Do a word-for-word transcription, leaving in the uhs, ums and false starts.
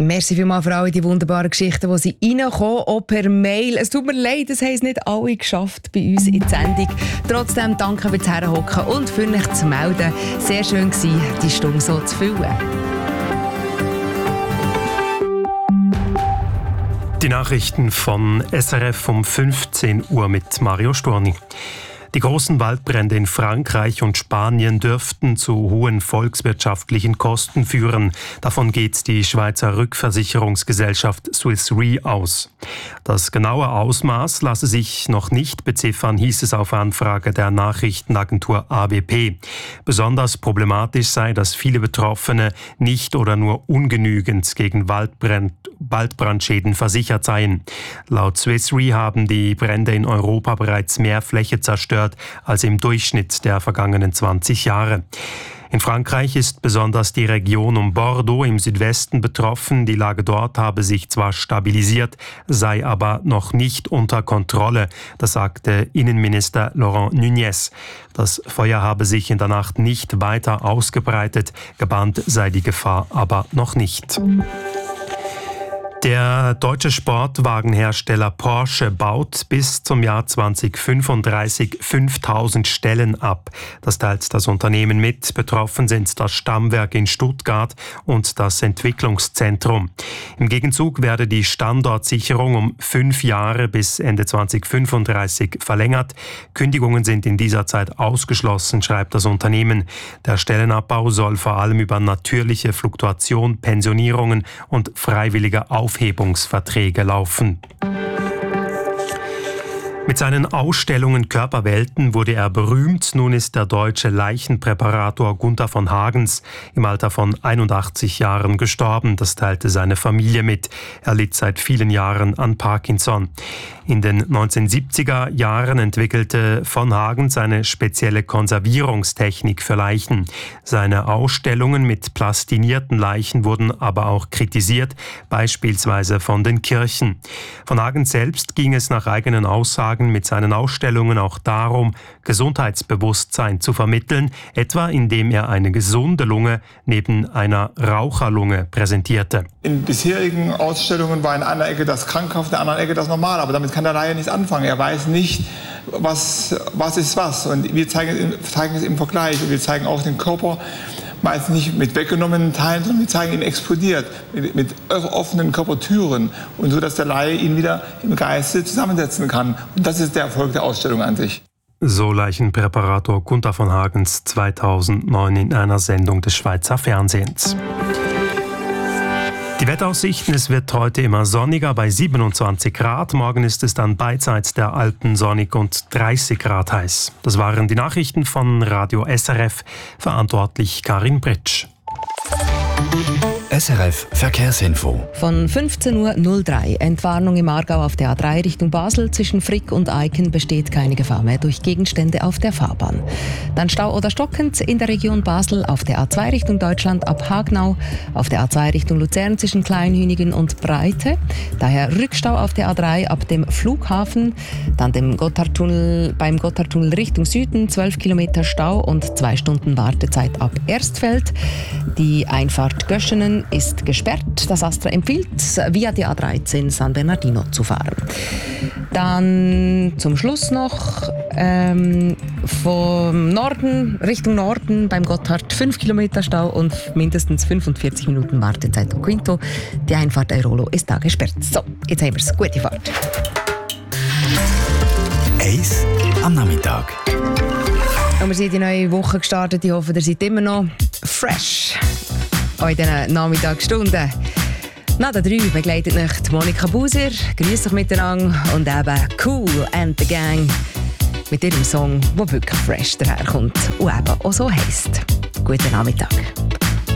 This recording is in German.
Merci vielmals für alle die wunderbaren Geschichten, die sie reinkommen, auch per Mail. Es tut mir leid, es haben es nicht alle geschafft bei uns in der Sendung. Trotzdem danke fürs Herhocken und für mich zu melden. Sehr schön gewesen, die Stunde so zu füllen. Die Nachrichten von S R F um fünfzehn Uhr mit Mario Storni. Die großen Waldbrände in Frankreich und Spanien dürften zu hohen volkswirtschaftlichen Kosten führen. Davon geht die Schweizer Rückversicherungsgesellschaft Swiss Re aus. Das genaue Ausmaß lasse sich noch nicht beziffern, hieß es auf Anfrage der Nachrichtenagentur A W P. Besonders problematisch sei, dass viele Betroffene nicht oder nur ungenügend gegen Waldbrand, Waldbrandschäden versichert seien. Laut Swiss Re haben die Brände in Europa bereits mehr Fläche zerstört als im Durchschnitt der vergangenen zwanzig Jahre. In Frankreich ist besonders die Region um Bordeaux im Südwesten betroffen. Die Lage dort habe sich zwar stabilisiert, sei aber noch nicht unter Kontrolle. Das sagte Innenminister Laurent Nunez. Das Feuer habe sich in der Nacht nicht weiter ausgebreitet. Gebannt sei die Gefahr aber noch nicht. Der deutsche Sportwagenhersteller Porsche baut bis zum Jahr zweitausendfünfunddreißig fünftausend Stellen ab. Das teilt das Unternehmen mit. Betroffen sind das Stammwerk in Stuttgart und das Entwicklungszentrum. Im Gegenzug werde die Standortsicherung um fünf Jahre bis Ende zweitausendfünfunddreißig verlängert. Kündigungen sind in dieser Zeit ausgeschlossen, schreibt das Unternehmen. Der Stellenabbau soll vor allem über natürliche Fluktuation, Pensionierungen und freiwillige Aufhebungsverträge Aufhebungsverträge laufen. Mit seinen Ausstellungen Körperwelten wurde er berühmt. Nun ist der deutsche Leichenpräparator Gunther von Hagens im Alter von einundachtzig Jahren gestorben. Das teilte seine Familie mit. Er litt seit vielen Jahren an Parkinson. In den neunzehnhundertsiebziger Jahren entwickelte von Hagens eine spezielle Konservierungstechnik für Leichen. Seine Ausstellungen mit plastinierten Leichen wurden aber auch kritisiert, beispielsweise von den Kirchen. Von Hagens selbst ging es nach eigenen Aussagen mit seinen Ausstellungen auch darum, Gesundheitsbewusstsein zu vermitteln, etwa indem er eine gesunde Lunge neben einer Raucherlunge präsentierte. In bisherigen Ausstellungen war in einer Ecke das krankhaft, in der anderen Ecke das normal, aber damit kann der Laie nichts anfangen. Er weiß nicht, was, was ist was. Und wir zeigen, zeigen es im Vergleich. Und wir zeigen auch den Körper, meist nicht mit weggenommenen Teilen, sondern wir zeigen ihn explodiert, mit, mit offenen Körpertüren. Und so, dass der Laie ihn wieder im Geiste zusammensetzen kann. Und das ist der Erfolg der Ausstellung an sich. So Leichenpräparator Gunther von Hagens zweitausendneun in einer Sendung des Schweizer Fernsehens. Die Wetteraussichten: Es wird heute immer sonniger bei siebenundzwanzig Grad. Morgen ist es dann beidseits der Alpen sonnig und dreißig Grad heiß. Das waren die Nachrichten von Radio S R F. Verantwortlich Karin Britsch. S R F Verkehrsinfo. Von fünfzehn Uhr null drei. Entwarnung im Aargau auf der A drei Richtung Basel. Zwischen Frick und Eiken besteht keine Gefahr mehr durch Gegenstände auf der Fahrbahn. Dann Stau oder stockend in der Region Basel auf der A zwei Richtung Deutschland ab Hagnau. Auf der A zwei Richtung Luzern zwischen Kleinhünigen und Breite. Daher Rückstau auf der A drei ab dem Flughafen. Dann dem Gotthardtunnel, beim Gotthardtunnel Richtung Süden zwölf Kilometer Stau und zwei Stunden Wartezeit ab Erstfeld. Die Einfahrt Göschenen ist gesperrt. Das Astra empfiehlt, via die A dreizehn San Bernardino zu fahren. Dann zum Schluss noch ähm, vom Norden Richtung Norden beim Gotthard fünf Kilometer Stau und mindestens fünfundvierzig Minuten Wartezeit am Quinto. Die Einfahrt Airolo ist da gesperrt. So, jetzt haben wir es. Gute Fahrt. Eis am Nachmittag. Und wir sind in die neue Woche gestartet. Ich hoffe, ihr seid immer noch fresh in diesen Nachmittagsstunden. Nach der drei begleitet euch Monika Buser. Grüß euch miteinander und eben Cool and the Gang mit ihrem Song, der wirklich fresh daherkommt und eben auch so heisst. Guten Nachmittag.